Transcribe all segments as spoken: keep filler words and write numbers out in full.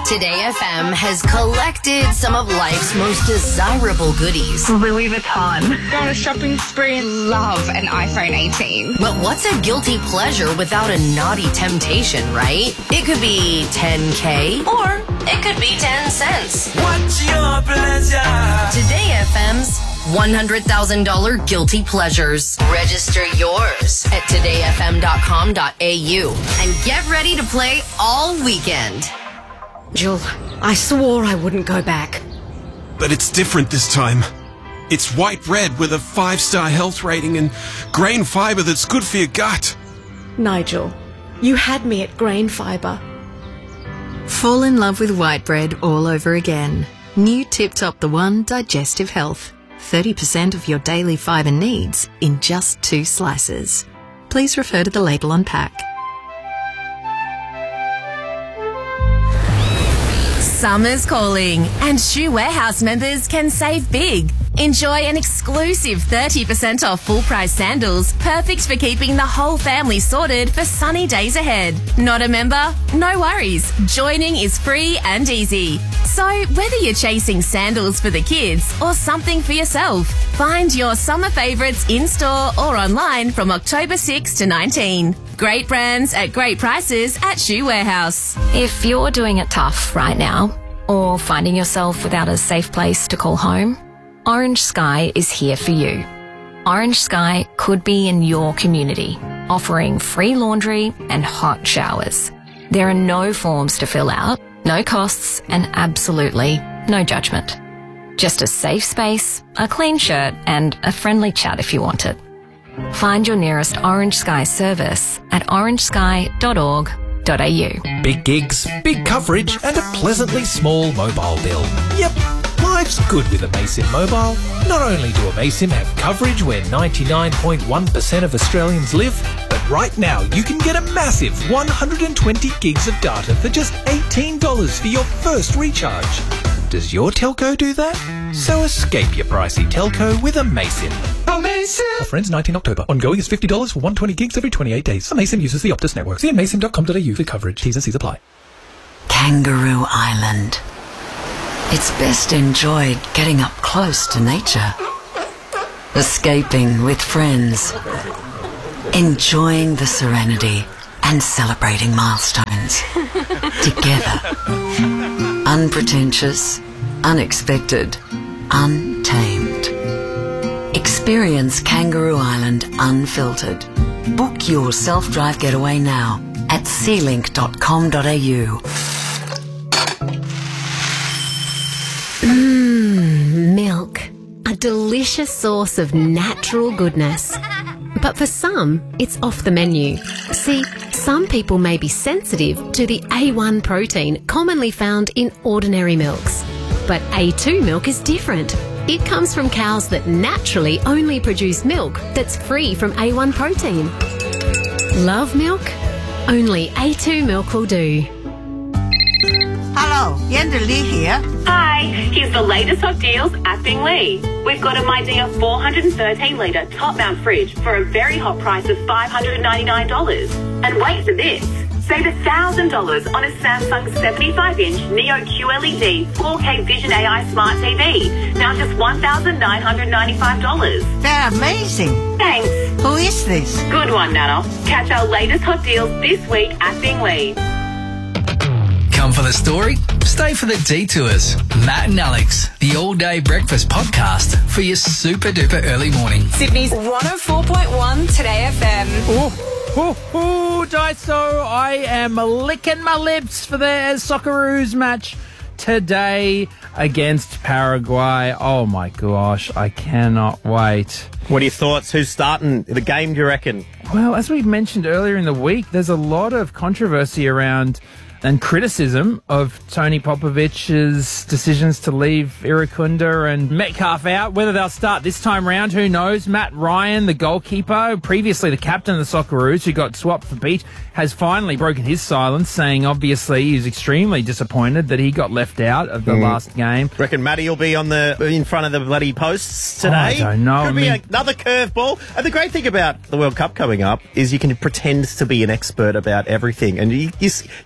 Today F M has collected some of life's most desirable goodies. Louis Vuitton. Go on a shopping spree and love an iPhone eighteen. But what's a guilty pleasure without a naughty temptation, right? It could be ten K or it could be ten cents. What's your pleasure? Today F M's one hundred thousand dollars Guilty Pleasures. Register yours at today f m dot com dot a u and get ready to play all weekend. Jill, I swore I wouldn't go back. But it's different this time. It's white bread with a five-star health rating and grain fibre that's good for your gut. Nigel, you had me at grain fibre. Fall in love with white bread all over again. New Tip Top The One Digestive Health. thirty percent of your daily fibre needs in just two slices. Please refer to the label on pack. Summer's calling, and Shoe Warehouse members can save big. Enjoy an exclusive thirty percent off full-price sandals, perfect for keeping the whole family sorted for sunny days ahead. Not a member? No worries. Joining is free and easy. So whether you're chasing sandals for the kids or something for yourself, find your summer favourites in-store or online from October sixth to nineteenth. Great brands at great prices at Shoe Warehouse. If you're doing it tough right now, or finding yourself without a safe place to call home, Orange Sky is here for you. Orange Sky could be in your community, offering free laundry and hot showers. There are no forms to fill out, no costs, and absolutely no judgment. Just a safe space, a clean shirt, and a friendly chat if you want it. Find your nearest Orange Sky service at orange sky dot org dot a u. Big gigs, big coverage, and a pleasantly small mobile bill. Yep, life's good with Amaysim Mobile. Not only do Amaysim have coverage where ninety-nine point one percent of Australians live, but right now you can get a massive one hundred twenty gigs of data for just eighteen dollars for your first recharge. Does your telco do that? So escape your pricey telco with Amaysim. Amazing! Offer ends nineteenth October. Ongoing is fifty dollars for one hundred twenty gigs every twenty-eight days. Amaysim uses the Optus network. See amaysim dot com dot a u for coverage. T's and C's apply. Kangaroo Island. It's best enjoyed getting up close to nature. Escaping with friends. Enjoying the serenity and celebrating milestones. Together. Unpretentious, unexpected, untamed. Experience Kangaroo Island unfiltered. Book your self-drive getaway now at sea link dot com dot a u. Mmm, milk. A delicious source of natural goodness. But for some, it's off the menu. See, some people may be sensitive to the A one protein commonly found in ordinary milks. But A two milk is different. It comes from cows that naturally only produce milk that's free from A one protein. Love milk? Only A two milk will do. Hello, Yenda Lee here. Hi, here's the latest hot deals at Binglee. We've got a My Dear four hundred thirteen litre top mount fridge for a very hot price of five hundred ninety-nine dollars. And wait for this. Save one thousand dollars on a Samsung seventy-five inch Neo Q L E D four K Vision A I Smart T V. Now just one thousand nine hundred ninety-five dollars. They're amazing. Thanks. Who is this? Good one, Nana. Catch our latest hot deals this week at Binglee. Come for the story, stay for the detours. Matt and Alex, the all-day breakfast podcast for your super-duper early morning. Sydney's one oh four point one Today F M. Ooh, ooh, ooh, Daiso, I am licking my lips for the Socceroos match today against Paraguay. Oh, my gosh, I cannot wait. What are your thoughts? Who's starting the game, do you reckon? Well, as we mentioned earlier in the week, there's a lot of controversy around and criticism of Tony Popovich's decisions to leave Irukunda and Metcalf out. Whether they'll start this time round, who knows? Matt Ryan, the goalkeeper, previously the captain of the Socceroos, who got swapped for Beat, has finally broken his silence, saying obviously he's extremely disappointed that he got left out of the mm. last game. Reckon Matty will be on the in front of the bloody posts today? Oh, I don't know. Could I be mean, another curveball. And the great thing about the World Cup coming up is you can pretend to be an expert about everything, and you you, you find yourself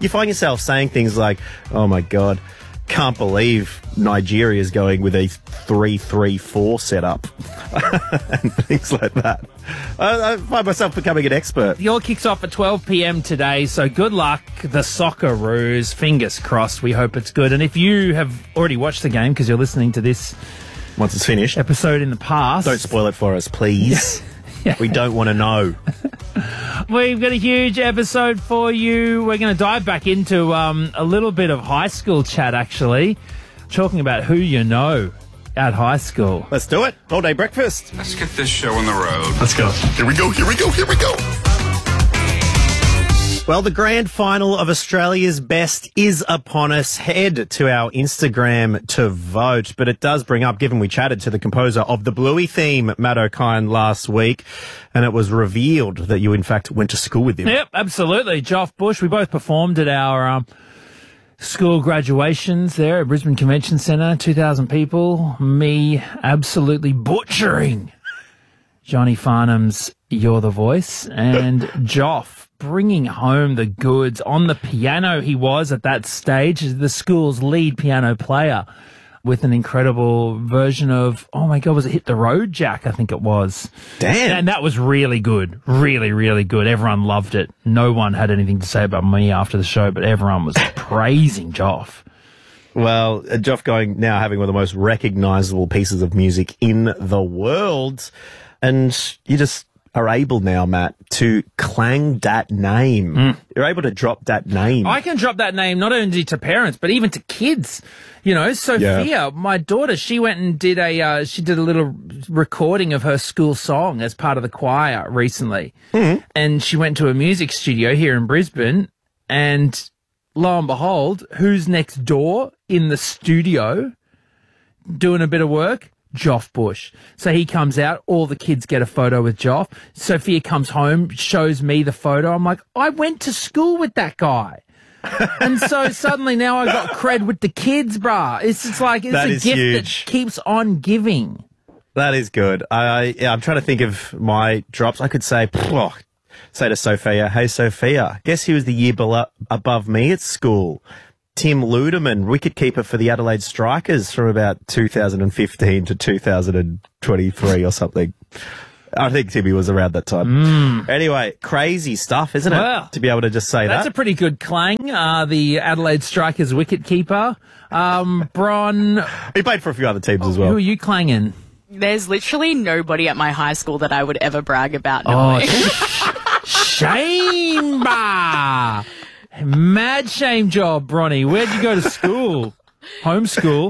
yourself saying things like, oh, my God, can't believe Nigeria's going with a three three four setup and things like that. I, I find myself becoming an expert. The All kicks off at twelve p.m. today, so good luck, the Socceroos. Fingers crossed. We hope it's good. And if you have already watched the game because you're listening to this once it's finished episode in the past, don't spoil it for us, please. Yeah. We don't want to know. We've got a huge episode for you. We're going to dive back into um, a little bit of high school chat, actually, talking about who you know at high school. Let's do it. All day breakfast. Let's get this show on the road. Let's go. Here we go, here we go, here we go. Well, the grand final of Australia's Best is upon us. Head to our Instagram to vote. But it does bring up, given we chatted to the composer of the Bluey theme, Matt O'Kine, last week, and it was revealed that you, in fact, went to school with him. Yep, absolutely. Geoff Bush. We both performed at our um, school graduations there at Brisbane Convention Centre. two thousand people. Me absolutely butchering Johnny Farnham's You're the Voice. And Geoff bringing home the goods on the piano. He was at that stage the school's lead piano player with an incredible version of, oh my God, was it Hit the Road Jack? I think it was. Damn. And that was really good. Really, really good. Everyone loved it. No one had anything to say about me after the show, but everyone was praising Geoff. Well, uh, Geoff going now having one of the most recognisable pieces of music in the world. And you just are able now, Matt, to clang that name. Mm. You're able to drop that name. I can drop that name not only to parents, but even to kids. You know, Sophia, Yeah. my daughter, she went and did a, uh, she did a little recording of her school song as part of the choir recently. Mm-hmm. And she went to a music studio here in Brisbane, and lo and behold, who's next door in the studio doing a bit of work? Geoff Bush. So he comes out, all the kids get a photo with Geoff. Sophia comes home, shows me the photo. I'm like, I went to school with that guy. And so suddenly now I got cred with the kids, brah. It's just like, it's That a is gift huge. that keeps on giving. That is good. I, I yeah, I'm trying to think of my drops. I could say, oh, say to Sophia, hey, Sophia, guess who was the year below, above me at school? Tim Ludeman, wicketkeeper for the Adelaide Strikers from about two thousand fifteen to two thousand twenty-three or something. I think Timmy was around that time. Mm. Anyway, crazy stuff, isn't it? Well, to be able to just say That's that. a pretty good clang. Uh, the Adelaide Strikers wicketkeeper. Um, Bron. He played for a few other teams as well. Who are you clanging? There's literally nobody at my high school that I would ever brag about Oh, knowing. shame, bah. Mad shame job, Bronny. Where'd you go to school? Homeschool.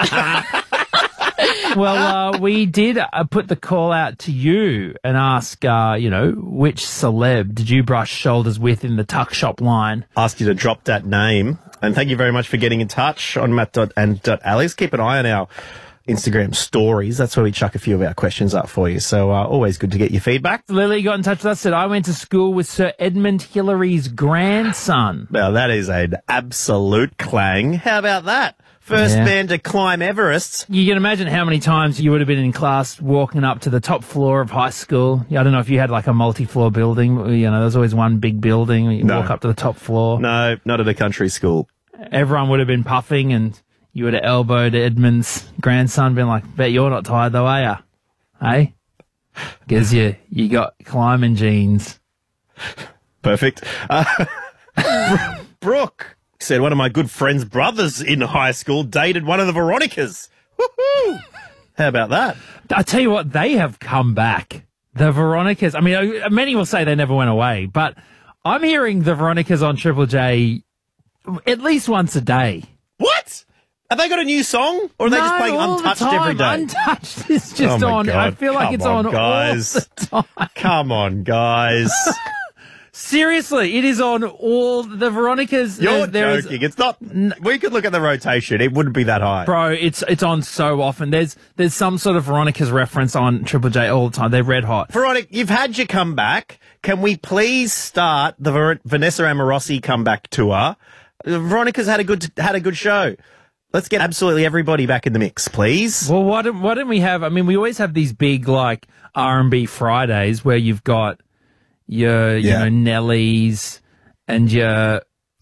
Well, uh, we did uh, put the call out to you and ask, uh, you know, which celeb did you brush shoulders with in the tuck shop line? Asked you to drop that name. And thank you very much for getting in touch on Matt and Alex. Keep an eye on our Instagram stories. That's where we chuck a few of our questions up for you. So uh, always good to get your feedback. Lily got in touch with us, said, I went to school with Sir Edmund Hillary's grandson. Now, that is an absolute clang. How about that? First Yeah. man to climb Everest. You can imagine how many times you would have been in class walking up to the top floor of high school. I don't know if you had like a multi-floor building. You know, there's always one big building. You No. walk up to the top floor. No, not at a country school. Everyone would have been puffing, and you would have elbowed Edmund's grandson, been like, bet you're not tired though, are you? Hey? Because you, you got climbing genes. Perfect. Uh, Brooke said one of my good friend's brothers in high school dated one of the Veronicas. Woohoo! How about that? I tell you what, they have come back. The Veronicas. I mean, uh, many will say they never went away, but I'm hearing the Veronicas on Triple J at least once a day. What? Have they got a new song? Or are they No, just playing all the Untouched time. every day? Untouched is just Oh my on. I God. feel like Come it's on, on guys. all the time. Come on, guys. Seriously, it is on all the Veronicas. You're there is- joking. It's not. We could look at the rotation. It wouldn't be that high. Bro, it's it's on so often. There's there's some sort of Veronica's reference on Triple J all the time. They're red hot. Veronica, you've had your comeback. Can we please start the Ver- Vanessa Amorosi comeback tour? Veronica's had a good had a good show. Let's get absolutely everybody back in the mix, please. Well, why don't why don't we have? I mean, we always have these big like R and B Fridays where you've got your Yeah. you know Nellies and your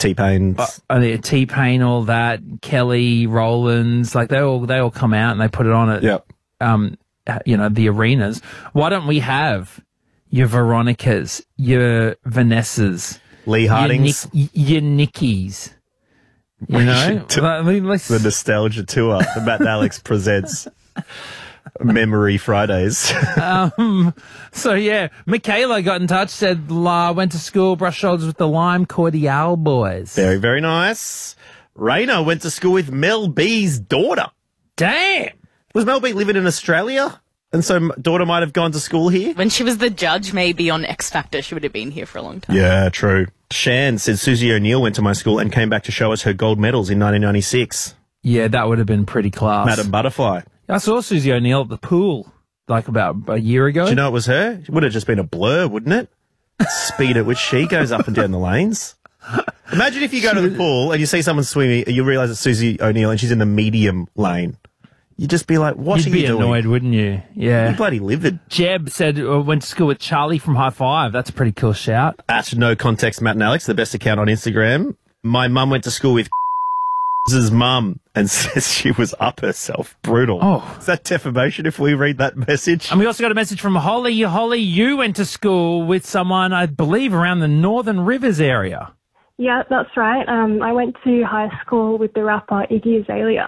T-Pain's. Uh, uh, T-Pain, all that, Kelly, Rollins, like they all they all come out and they put it on at, yep. um, you know, the arenas. Why don't we have your Veronicas, your Vanessas, Lee Hardings, your, Nick, your Nickies? You know, I mean, let's... the nostalgia tour. The Matt and Alex presents Memory Fridays. um, so yeah, Michaela got in touch, said, La, went to school, brushed shoulders with the Lime Cordial boys. Very, very nice. Raina went to school with Mel B's daughter. Damn! Was Mel B living in Australia? And so daughter might have gone to school here? When she was the judge, maybe on X Factor, she would have been here for a long time. Yeah, true. Shan said Susie O'Neill went to my school and came back to show us her gold medals in nineteen ninety-six. Yeah, that would have been pretty class. Madam Butterfly. I saw Susie O'Neill at the pool, like about a year ago. Do you know it was her? It would have just been a blur, wouldn't it? Speed at which she goes up and down the lanes. Imagine if you go to the pool and you see someone swimming and you realise it's Susie O'Neill and she's in the medium lane. You'd just be like, what You'd are be you doing? annoyed, wouldn't you? Yeah. You're bloody livid. Jeb said uh, went to school with Charlie from High Five. That's a pretty cool shout. At No Context Matt and Alex, the best account on Instagram. My mum went to school with his mum and says she was up herself. Brutal. Oh. Is that defamation if we read that message? And we also got a message from Holly. Holly, you went to school with someone, I believe, around the Northern Rivers area. Yeah, that's right. Um, I went to high school with the rapper Iggy Azalea.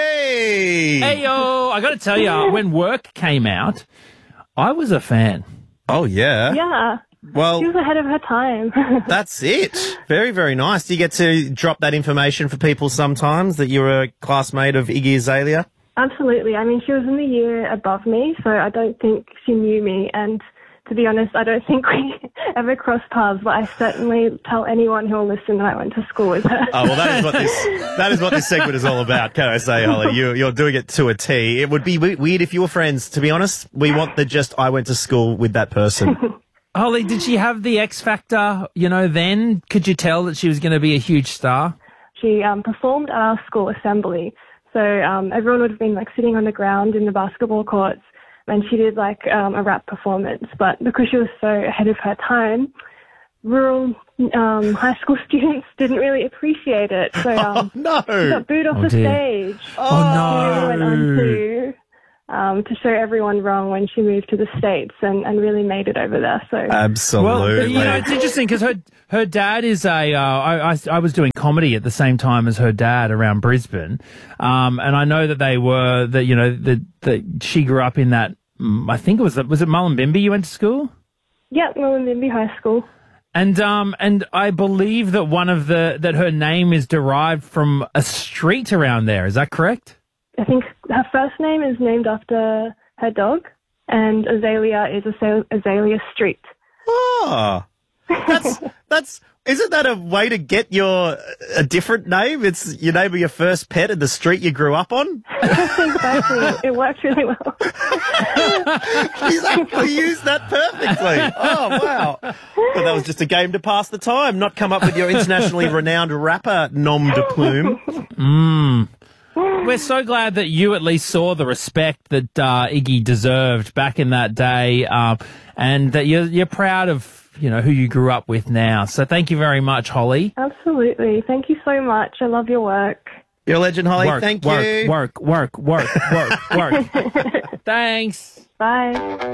Way! Hey, yo! I got to tell you, when Work came out, I was a fan. Oh, yeah? Yeah. Well, she was ahead of her time. That's it. Very, very nice. Do you get to drop that information for people sometimes, that you're a classmate of Iggy Azalea? Absolutely. I mean, she was in the year above me, so I don't think she knew me. And to be honest, I don't think we ever crossed paths, but I certainly tell anyone who will listen that I went to school with her. Oh, well, that is what this that is what this segment is all about, can I say, Holly? You, you're doing it to a T. It would be weird if you were friends, to be honest. We want the just, I went to school with that person. Holly, did she have the X Factor, you know, then? Could you tell that she was going to be a huge star? She um, performed at our school assembly. So um, everyone would have been, like, sitting on the ground in the basketball courts, and she did, like, um, a rap performance. But because she was so ahead of her time, rural um, high school students didn't really appreciate it. So um, oh, no. she got booed off oh, the dear. stage. Oh, no. She went on to, um, to show everyone wrong when she moved to the States and, and really made it over there. So Absolutely. Well, you know, it's interesting because her, her dad is a, uh, I, I, I was doing comedy at the same time as her dad around Brisbane. Um, and I know that they were, that, you know, that, that she grew up in that, I think it was, was it Mullumbimby you went to school? Yeah, Mullumbimby High School. And um and I believe that one of the that her name is derived from a street around there. Is that correct? I think her first name is named after her dog, and Azalea is Azale- Azalea Street. Oh, that's that's isn't that a way to get your a different name? It's your name of your first pet and the street you grew up on. Exactly, it works really well. She's actually used that perfectly. Oh wow! But that was just a game to pass the time, not come up with your internationally renowned rapper nom de plume. Mm. We're so glad that you at least saw the respect that uh, Iggy deserved back in that day, uh, and that you're you're proud of, you know, who you grew up with now. So thank you very much, Holly. Absolutely. Thank you so much. I love your work. You're a legend, Holly. Work, Thank work, you. Work, work, work, work, work, work. Thanks. Bye.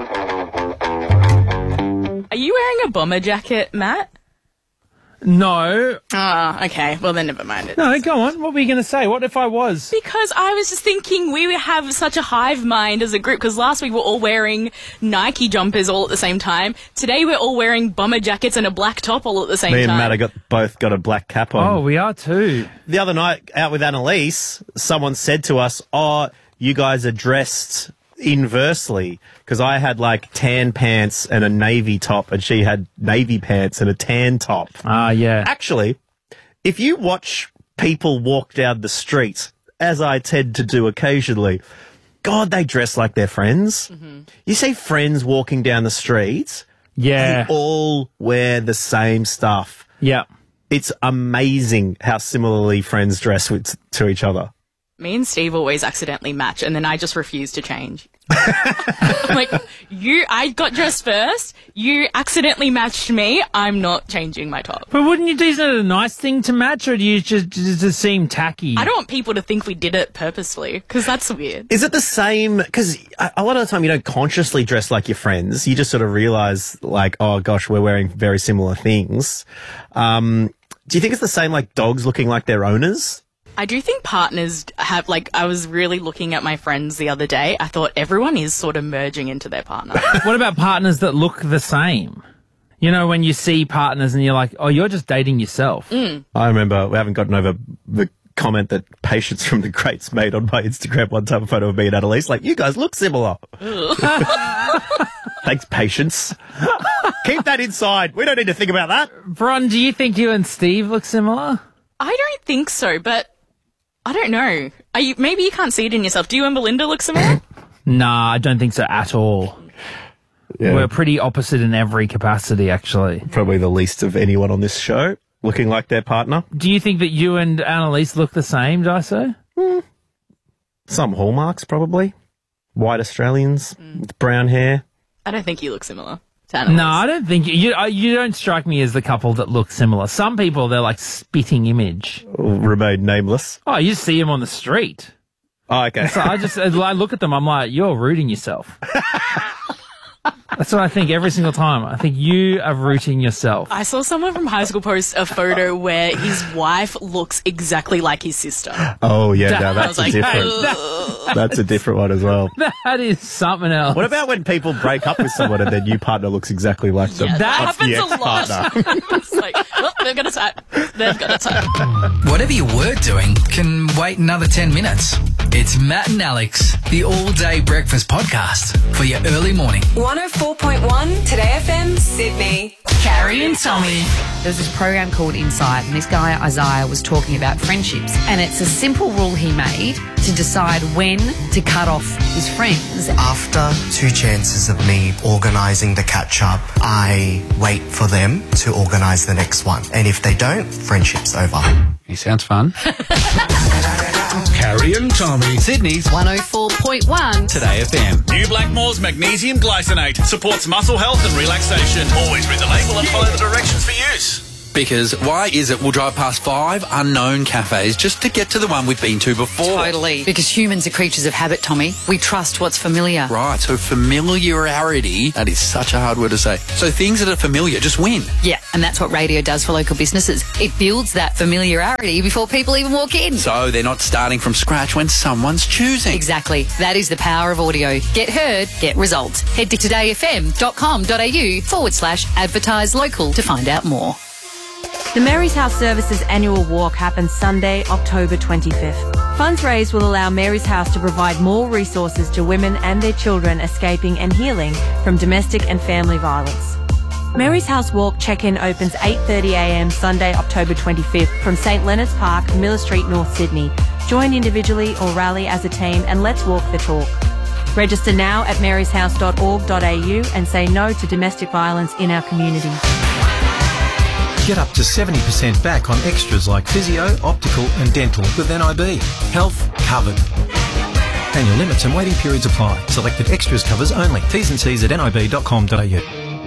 Are you wearing a bomber jacket, Matt? No. Ah, okay. Well, then never mind it. No, go on. What were you going to say? What if I was? Because I was just thinking we have such a hive mind as a group, because last week we were all wearing Nike jumpers all at the same time. Today we're all wearing bomber jackets and a black top all at the same Me and time. Matt have got, both got a black cap on. Oh, we are too. The other night out with Annalise, someone said to us, oh, you guys are dressed inversely, because I had like tan pants and a navy top and she had navy pants and a tan top. Ah, yeah. Actually, if you watch people walk down the street, as I tend to do occasionally, God, they dress like they're friends. Mm-hmm. You see friends walking down the street, yeah, they all wear the same stuff. Yeah. It's amazing how similarly friends dress with, to each other. Me and Steve always accidentally match, and then I just refuse to change. Like, you, I got dressed first. You accidentally matched me. I'm not changing my top. But wouldn't you do is it a nice thing to match, or do you just, just, just seem tacky? I don't want people to think we did it purposefully, because that's weird. Is it the same? Because a a lot of the time you don't consciously dress like your friends. You just sort of realise, like, oh gosh, we're wearing very similar things. Um, do you think it's the same like dogs looking like their owners? I do think partners have, like, I was really looking at my friends the other day. I thought everyone is sort of merging into their partner. What about partners that look the same? You know, when you see partners and you're like, oh, you're just dating yourself. Mm. I remember we haven't gotten over the comment that Patience from the Greats made on my Instagram one time, a photo of me and Annalise, like, you guys look similar. Thanks, Patience. Keep that inside. We don't need to think about that. Bron, do you think you and Steve look similar? I don't think so, but I don't know. Are you, maybe you can't see it in yourself. Do you and Belinda look similar? Nah, I don't think so at all. Yeah. We're pretty opposite in every capacity, actually. Probably the least of anyone on this show looking like their partner. Do you think that you and Annalise look the same, Daiso? Mm. Some hallmarks, probably. White Australians Mm. with brown hair. I don't think you look similar. No, I don't think you, you. uh, You don't strike me as the couple that look similar. Some people, they're like spitting image. Remain nameless. Oh, you see them on the street. Oh, okay. So I just, I look at them, I'm like, you're rooting yourself. That's what I think every single time. I think you are rooting yourself. I saw someone from high school post a photo where his wife looks exactly like his sister. Oh, yeah, That- no, I that's was a like, different. that- That's a different one as well. That is something else. What about when people break up with someone and their new partner looks exactly like them? Yeah, that That's the happens a lot. ex-partner. It's like, oh, they've got a type. They've got a type. Whatever you were doing can wait another ten minutes. It's Matt and Alex, the all-day breakfast podcast for your early morning. one oh four point one Today F M, Sydney. Carrie and Tommy. There's this program called Insight, and this guy, Isaiah, was talking about friendships. And it's a simple rule he made to decide when to cut off his friends. After two chances of me organising the catch-up, I wait for them to organise the next one. And if they don't, friendship's over. He sounds fun. Carrie and Tommy. Sydney's one oh four point one Today F M. New Blackmore's Magnesium Glycinate supports muscle health and relaxation. Always read the label and follow the directions for use. Because why is it we'll drive past five unknown cafes just to get to the one we've been to before? Totally. Because humans are creatures of habit, Tommy. We trust what's familiar. Right, so familiarity, that is such a hard word to say. So things that are familiar just win. Yeah, and that's what radio does for local businesses. It builds that familiarity before people even walk in. So they're not starting from scratch when someone's choosing. Exactly. That is the power of audio. Get heard, get results. Head to todayfm.com.au forward slash advertise local to find out more. The Mary's House Services annual walk happens Sunday, October twenty-fifth. Funds raised will allow Mary's House to provide more resources to women and their children escaping and healing from domestic and family violence. Mary's House Walk check-in opens eight thirty a m Sunday, October twenty-fifth from St Leonard's Park, Miller Street, North Sydney. Join individually or rally as a team and let's walk the talk. Register now at marys house dot org dot a u and say no to domestic violence in our community. Get up to seventy percent back on extras like physio, optical and dental with N I B. Health covered. Annual limits and waiting periods apply. Selected extras covers only. T's and C's at n i b dot com dot a u.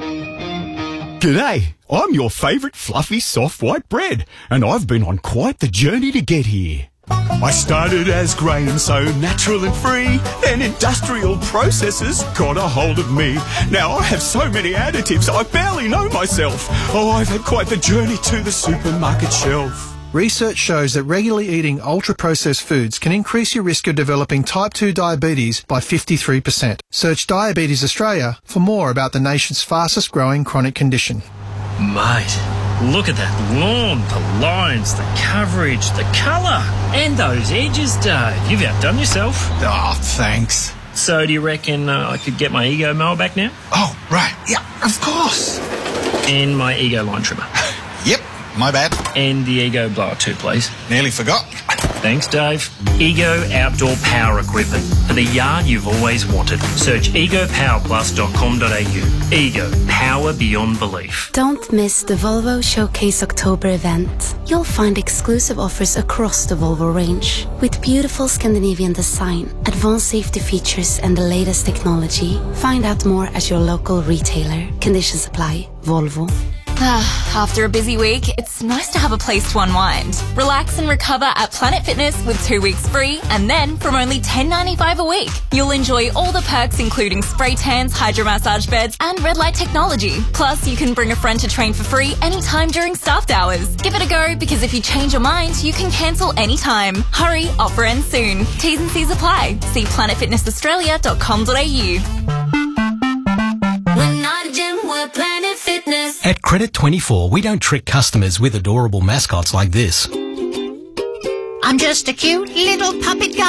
G'day, I'm your favourite fluffy soft white bread, and I've been on quite the journey to get here. I started as grain, so natural and free, then industrial processes got a hold of me. Now I have so many additives, I barely know myself. Oh, I've had quite the journey to the supermarket shelf. Research shows that regularly eating ultra-processed foods can increase your risk of developing type two diabetes by fifty-three percent. Search Diabetes Australia for more about the nation's fastest growing chronic condition. Mate, look at that lawn, the lines, the coverage, the colour, and those edges, Dave. You've outdone yourself. Oh, thanks. So do you reckon uh, I could get my Ego mower back now? Oh, right. Yeah, of course. And my Ego line trimmer. Yep, my bad. And the Ego blower too, please. Nearly forgot. Thanks, Dave. Ego Outdoor Power Equipment for the yard you've always wanted. Search ego power plus dot com dot a u. Ego, power beyond belief. Don't miss the Volvo Showcase October event. You'll find exclusive offers across the Volvo range with beautiful Scandinavian design, advanced safety features and the latest technology. Find out more at your local retailer. Conditions apply. Volvo. After a busy week, it's nice to have a place to unwind. Relax and recover at Planet Fitness with two weeks free, and then from only ten dollars ninety-five a week, you'll enjoy all the perks including spray tans, hydro massage beds, and red light technology. Plus, you can bring a friend to train for free anytime during staffed hours. Give it a go, because if you change your mind, you can cancel anytime. Hurry, offer ends soon. T's and C's apply. See planet fitness australia dot com dot a u. We're not a gym, we're Planet Fitness. At Credit twenty-four, we don't trick customers with adorable mascots like this. I'm just a cute little puppet guy.